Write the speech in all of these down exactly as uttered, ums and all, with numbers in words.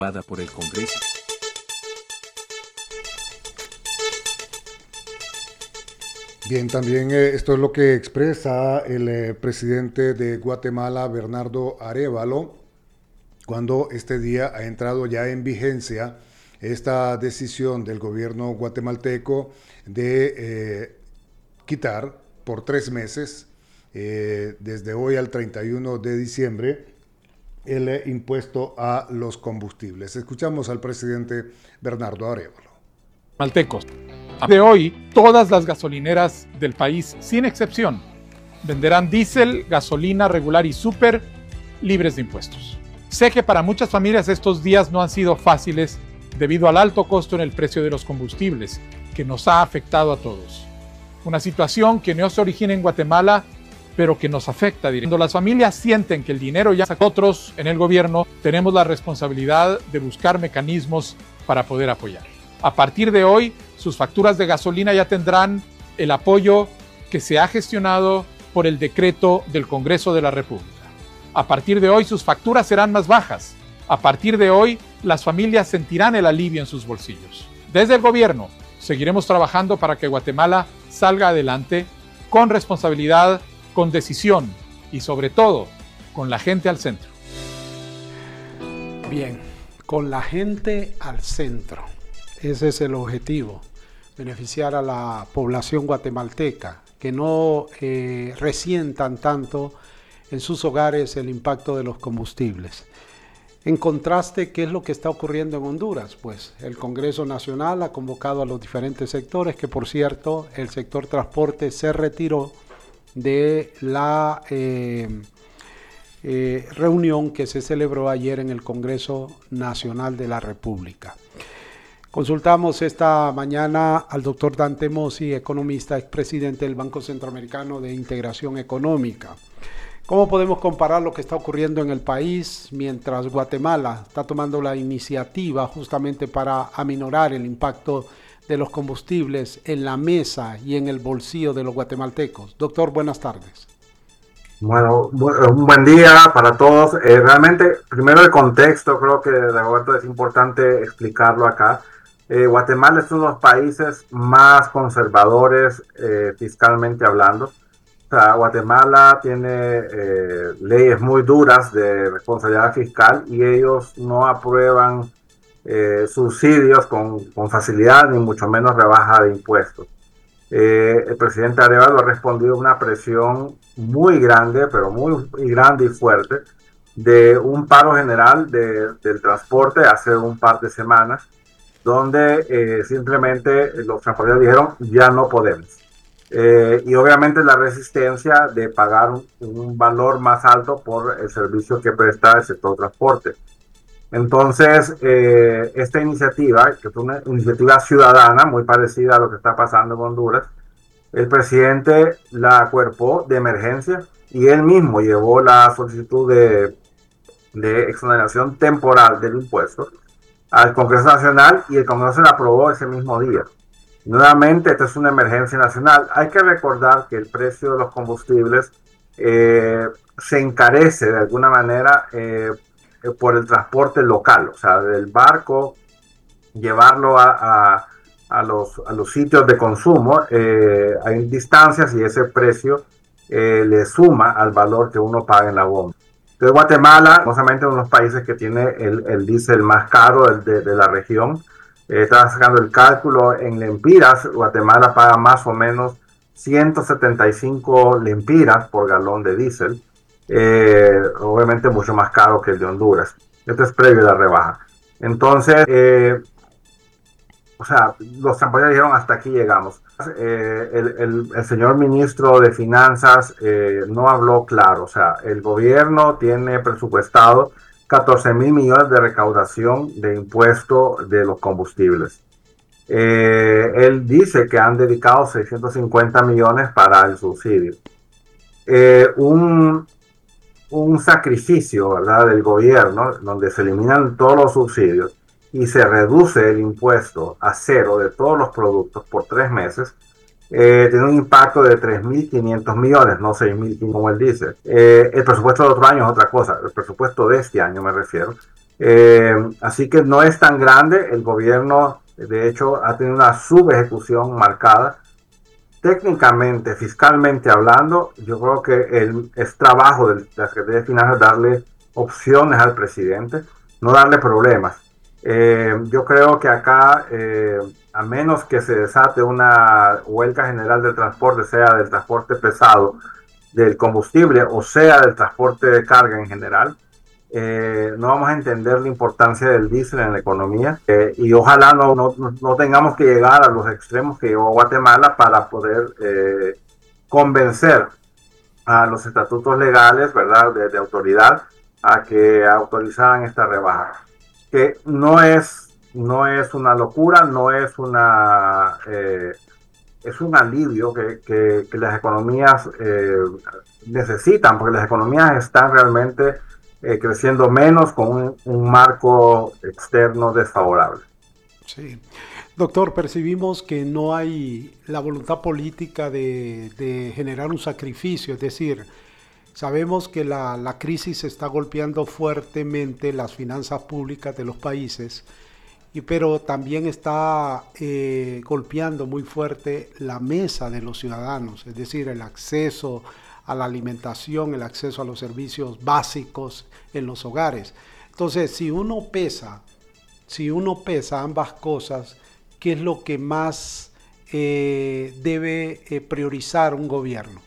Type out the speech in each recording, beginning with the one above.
aprobada por el Congreso. Bien, también eh, esto es lo que expresa el eh, presidente de Guatemala, Bernardo Arévalo, cuando este día ha entrado ya en vigencia esta decisión del gobierno guatemalteco de eh, quitar por tres meses, eh, desde hoy al treinta y uno de diciembre, el eh, impuesto a los combustibles. Escuchamos al presidente Bernardo Arévalo. Maltecos. De hoy, todas las gasolineras del país, sin excepción, venderán diésel, gasolina regular y súper libres de impuestos. Sé que para muchas familias estos días no han sido fáciles debido al alto costo en el precio de los combustibles, que nos ha afectado a todos. Una situación que no se origina en Guatemala, pero que nos afecta directamente. Cuando las familias sienten que el dinero ya... Nosotros, en el gobierno, tenemos la responsabilidad de buscar mecanismos para poder apoyar. A partir de hoy, sus facturas de gasolina ya tendrán el apoyo que se ha gestionado por el decreto del Congreso de la República. A partir de hoy, sus facturas serán más bajas. A partir de hoy, las familias sentirán el alivio en sus bolsillos. Desde el gobierno, seguiremos trabajando para que Guatemala salga adelante con responsabilidad, con decisión y sobre todo con la gente al centro. Bien, con la gente al centro. Ese es el objetivo, beneficiar a la población guatemalteca, que no eh, resientan tanto en sus hogares el impacto de los combustibles. En contraste, ¿qué es lo que está ocurriendo en Honduras? Pues el Congreso Nacional ha convocado a los diferentes sectores, que por cierto, el sector transporte se retiró de la eh, eh, reunión que se celebró ayer en el Congreso Nacional de la República. Consultamos esta mañana al doctor Dante Mossi, economista, expresidente del Banco Centroamericano de Integración Económica. ¿Cómo podemos comparar lo que está ocurriendo en el país mientras Guatemala está tomando la iniciativa justamente para aminorar el impacto de los combustibles en la mesa y en el bolsillo de los guatemaltecos? Doctor, buenas tardes. Bueno, un buen día para todos. Eh, realmente, primero el contexto, creo que Dagoberto es importante explicarlo acá. Eh, Guatemala es uno de los países más conservadores eh, fiscalmente hablando. O sea, Guatemala tiene eh, leyes muy duras de responsabilidad fiscal y ellos no aprueban eh, subsidios con, con facilidad, ni mucho menos rebaja de impuestos. Eh, el presidente Arévalo ha respondido a una presión muy grande, pero muy, muy grande y fuerte, de un paro general de, del transporte hace un par de semanas, donde eh, simplemente los transportistas dijeron ya no podemos. Eh, y obviamente la resistencia de pagar un, un valor más alto por el servicio que presta el sector transporte. Entonces, eh, esta iniciativa, que es una iniciativa ciudadana muy parecida a lo que está pasando en Honduras, el presidente la acuerpó de emergencia y él mismo llevó la solicitud de, de exoneración temporal del impuesto al Congreso Nacional y el Congreso la aprobó ese mismo día. Nuevamente, esta es una emergencia nacional. Hay que recordar que el precio de los combustibles eh, se encarece de alguna manera eh, por el transporte local, o sea, del barco, llevarlo a, a, a, los, a los sitios de consumo. Eh, hay distancias y ese precio eh, le suma al valor que uno paga en la bomba. Entonces, Guatemala, no solamente uno de los países que tiene el, el diésel más caro de, de la región. Eh, estaba sacando el cálculo en lempiras. Guatemala paga más o menos ciento setenta y cinco lempiras por galón de diésel. Eh, obviamente mucho más caro que el de Honduras. Esto es previo a la rebaja. Entonces, eh, o sea, los transportistas dijeron hasta aquí llegamos. Eh, el, el, el señor ministro de Finanzas eh, no habló claro. O sea, el gobierno tiene presupuestado catorce mil millones de recaudación de impuesto de los combustibles. Eh, él dice que han dedicado seiscientos cincuenta millones para el subsidio. Eh, un, un sacrificio, ¿verdad?, del gobierno, donde se eliminan todos los subsidios y se reduce el impuesto a cero de todos los productos por tres meses, eh, tiene un impacto de tres mil quinientos millones, no seis mil como él dice. Eh, el presupuesto de otro año es otra cosa, el presupuesto de este año me refiero, Eh, así que no es tan grande. El gobierno, de hecho, ha tenido una subejecución marcada. Técnicamente, fiscalmente hablando, yo creo que el, es trabajo de la Secretaría de Finanzas darle opciones al presidente, no darle problemas. Eh, yo creo que acá, eh, a menos que se desate una huelga general del transporte, sea del transporte pesado, del combustible o sea del transporte de carga en general, eh, no vamos a entender la importancia del diésel en la economía, eh, y ojalá no, no, no tengamos que llegar a los extremos que llegó Guatemala para poder eh, convencer a los estatutos legales, ¿verdad?, de, de autoridad a que autorizaran esta rebaja, que no es, no es una locura, no es una... Eh, es un alivio que, que, que las economías eh, necesitan, porque las economías están realmente eh, creciendo menos con un, un marco externo desfavorable. Sí. Doctor, percibimos que no hay la voluntad política de, de generar un sacrificio, es decir, sabemos que la, la crisis está golpeando fuertemente las finanzas públicas de los países, y, pero también está eh, golpeando muy fuerte la mesa de los ciudadanos, es decir, el acceso a la alimentación, el acceso a los servicios básicos en los hogares. Entonces, si uno pesa, si uno pesa ambas cosas, ¿qué es lo que más eh, debe eh, priorizar un gobierno?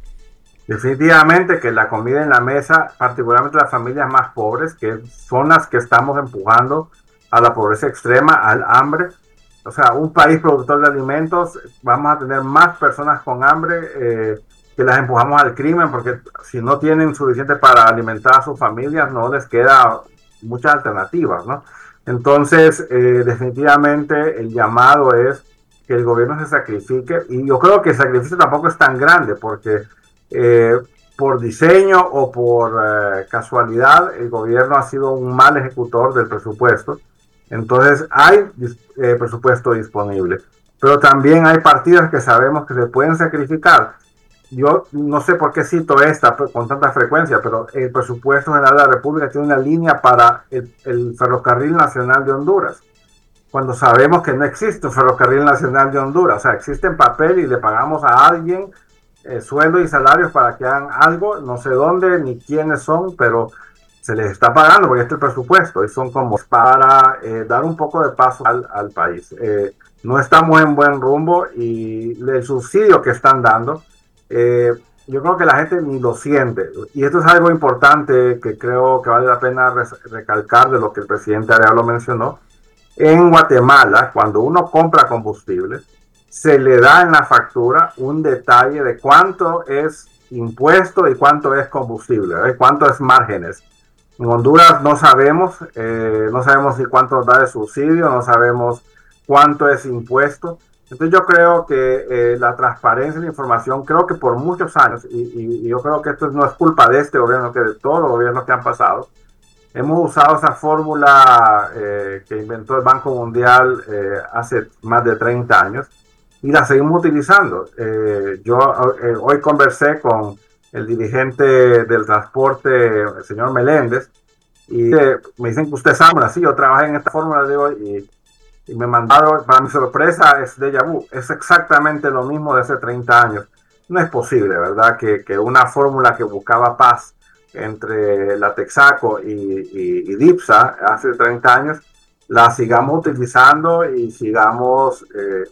Definitivamente que la comida en la mesa, particularmente las familias más pobres, que son las que estamos empujando a la pobreza extrema, al hambre. O sea, un país productor de alimentos, vamos a tener más personas con hambre eh, que las empujamos al crimen, porque si no tienen suficiente para alimentar a sus familias, no les queda muchas alternativas, ¿no? Entonces, eh, definitivamente el llamado es que el gobierno se sacrifique, y yo creo que el sacrificio tampoco es tan grande, porque eh, por diseño o por eh, casualidad, el gobierno ha sido un mal ejecutor del presupuesto. Entonces hay eh, presupuesto disponible, pero también hay partidas que sabemos que se pueden sacrificar. Yo no sé por qué cito esta con tanta frecuencia, pero el presupuesto general de la República tiene una línea para el, el Ferrocarril Nacional de Honduras, cuando sabemos que no existe un Ferrocarril Nacional de Honduras. O sea, existe en papel y le pagamos a alguien eh, sueldos y salarios para que hagan algo, no sé dónde ni quiénes son, pero se les está pagando porque este es el presupuesto, y son como para eh, dar un poco de paso al, al país. Eh, no estamos en buen rumbo, y el subsidio que están dando, eh, yo creo que la gente ni lo siente. Y esto es algo importante que creo que vale la pena recalcar de lo que el presidente Arevalo mencionó. En Guatemala, cuando uno compra combustible, se le da en la factura un detalle de cuánto es impuesto y cuánto es combustible, ¿eh? Cuánto es márgenes. En Honduras no sabemos, eh, no sabemos ni cuánto da de subsidio, no sabemos cuánto es impuesto. Entonces yo creo que eh, la transparencia de la información, creo que por muchos años, y, y, y yo creo que esto no es culpa de este gobierno, que de todos los gobiernos que han pasado, hemos usado esa fórmula eh, que inventó el Banco Mundial eh, hace más de treinta años, y la seguimos utilizando. Eh, yo eh, hoy conversé con el dirigente del transporte, el señor Meléndez, y eh, me dicen que usted sabe, sí, yo trabajé en esta fórmula, digo, y, y me mandaron, para mi sorpresa, es déjà vu, es exactamente lo mismo de hace treinta años. No es posible, ¿verdad?, que, que una fórmula que buscaba paz entre la Texaco y, y, y DIPSA hace treinta años, la sigamos utilizando y sigamos eh,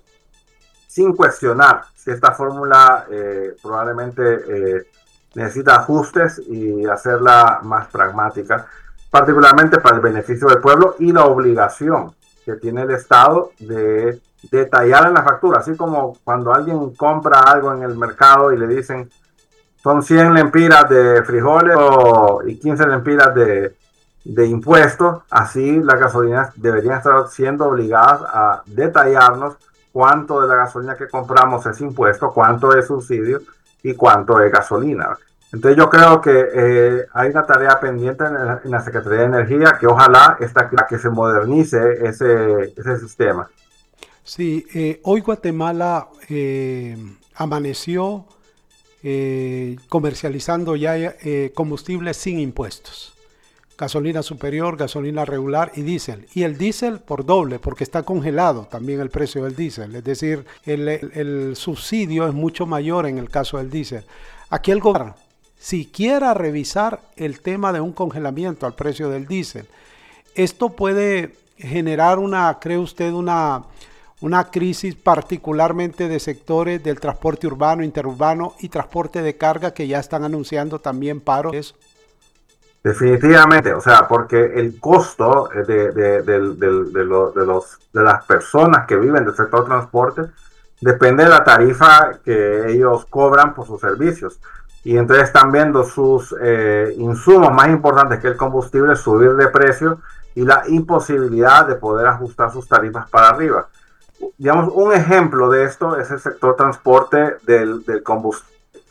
sin cuestionar si esta fórmula eh, probablemente eh, necesita ajustes, y hacerla más pragmática, particularmente para el beneficio del pueblo y la obligación que tiene el Estado de detallar en la factura, así como cuando alguien compra algo en el mercado y le dicen son cien lempiras de frijoles o, y quince lempiras de, de impuestos, así las gasolineras deberían estar siendo obligadas a detallarnos cuánto de la gasolina que compramos es impuesto, cuánto es subsidio y cuánto es gasolina. Entonces yo creo que eh, hay una tarea pendiente en la, en la Secretaría de Energía, que ojalá esta, que se modernice ese, ese sistema. Sí, eh, hoy Guatemala eh, amaneció eh, comercializando ya eh, combustibles sin impuestos. gasolina superior, gasolina regular y diésel. Y el diésel por doble, porque está congelado también el precio del diésel. Es decir, el, el, el subsidio es mucho mayor en el caso del diésel. Aquí el gobierno, si quiera revisar el tema de un congelamiento al precio del diésel, esto puede generar una, ¿cree usted, una, una crisis particularmente de sectores del transporte urbano, interurbano y transporte de carga que ya están anunciando también paros? Definitivamente, o sea, porque el costo de, de, de, de, de, lo, de, los, de las personas que viven del sector transporte depende de la tarifa que ellos cobran por sus servicios. Y entonces están viendo sus eh, insumos más importantes que el combustible subir de precio y la imposibilidad de poder ajustar sus tarifas para arriba. Digamos, un ejemplo de esto es el sector transporte del, del combustible.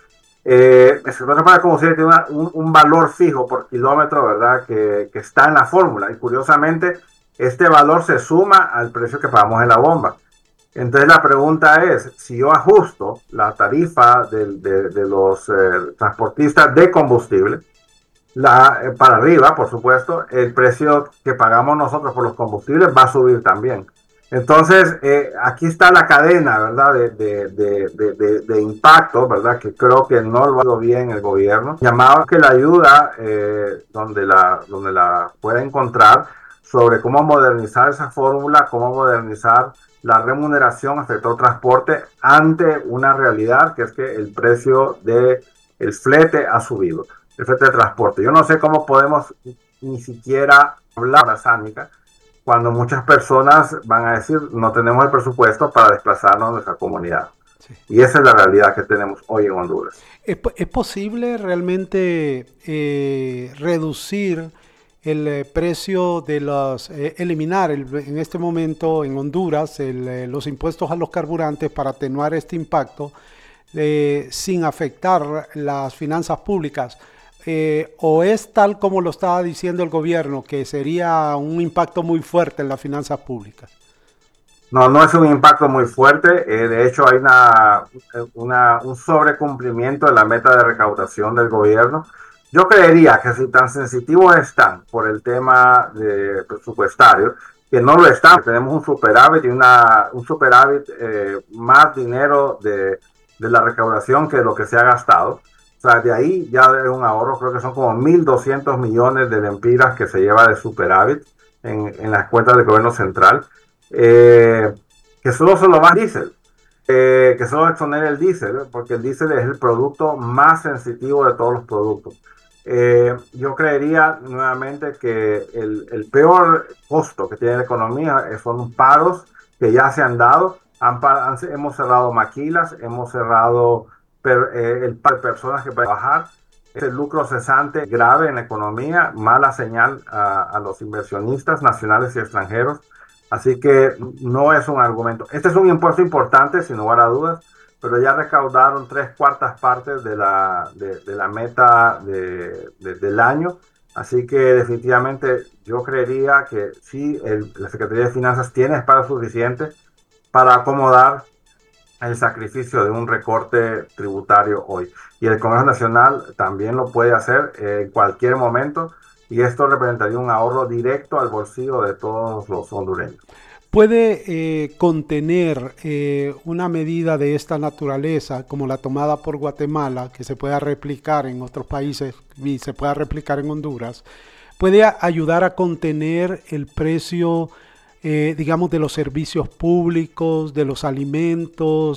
Eh, el sector transporte del combustible tiene una, un, un valor fijo por kilómetro, ¿verdad? Que, que está en la fórmula. Y curiosamente, este valor se suma al precio que pagamos en la bomba. Entonces la pregunta es, si yo ajusto la tarifa de, de, de los eh, transportistas de combustible, la, eh, para arriba, por supuesto, el precio que pagamos nosotros por los combustibles va a subir también. Entonces, eh, aquí está la cadena, ¿verdad?, de, de, de, de, de, de impacto, ¿verdad?, que creo que no lo ha hecho bien el gobierno. Llamaba que la ayuda, eh, donde, la, donde la pueda encontrar, sobre cómo modernizar esa fórmula, cómo modernizar la remuneración al sector transporte ante una realidad que es que el precio del flete ha subido, el flete de transporte. Yo no sé cómo podemos ni siquiera hablar de Sánica cuando muchas personas van a decir no tenemos el presupuesto para desplazarnos a nuestra comunidad. Sí. Y esa es la realidad que tenemos hoy en Honduras. ¿Es, es posible realmente eh, reducir el eh, precio de los, eh, eliminar el, en este momento en Honduras el, eh, los impuestos a los carburantes para atenuar este impacto eh, sin afectar las finanzas públicas? Eh, ¿O es tal como lo estaba diciendo el gobierno, que sería un impacto muy fuerte en las finanzas públicas? No, no es un impacto muy fuerte. Eh, de hecho, hay una, una, un sobrecumplimiento de la meta de recaudación del gobierno. Yo creería que si tan sensitivos están por el tema de presupuestario, que no lo están, tenemos un superávit y una, un superávit eh, más dinero de, de la recaudación que lo que se ha gastado. O sea, de ahí ya es un ahorro, creo que son como mil doscientos millones de lempiras que se lleva de superávit en, en las cuentas del gobierno central, eh, que solo se lo va a diésel. Eh, que solo exonera el diésel, porque el diésel es el producto más sensitivo de todos los productos. Eh, yo creería nuevamente que el, el peor costo que tiene la economía son paros que ya se han dado. Han, han, hemos cerrado maquilas, hemos cerrado per, eh, el par de personas que pueden trabajar. Es el lucro cesante grave en la economía, mala señal a, a los inversionistas nacionales y extranjeros. Así que no es un argumento. Este es un impuesto importante, sin lugar a dudas, pero ya recaudaron tres cuartas partes de la, de, de la meta de, de, del año. Así que definitivamente yo creería que sí, el, la Secretaría de Finanzas tiene espacio suficiente para acomodar el sacrificio de un recorte tributario hoy. Y el Congreso Nacional también lo puede hacer en cualquier momento, y esto representaría un ahorro directo al bolsillo de todos los hondureños. ¿Puede eh, contener eh, una medida de esta naturaleza, como la tomada por Guatemala, que se pueda replicar en otros países y se pueda replicar en Honduras? ¿Puede a- ayudar a contener el precio, eh, digamos, de los servicios públicos, de los alimentos,